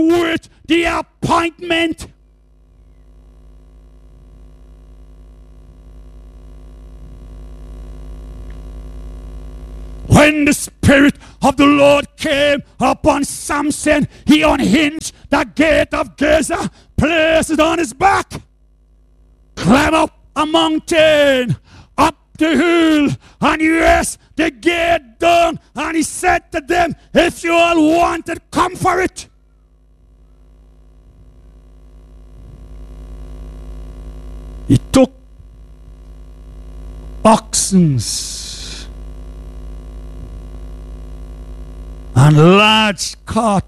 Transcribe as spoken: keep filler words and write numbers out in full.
with the appointment. When the Spirit of the Lord came upon Samson, he unhinged the gate of Gaza, placed it on his back, climbed up a mountain, up the hill, and he raised the gate down, and he said to them, if you all want it, come for it. He took oxens and large cart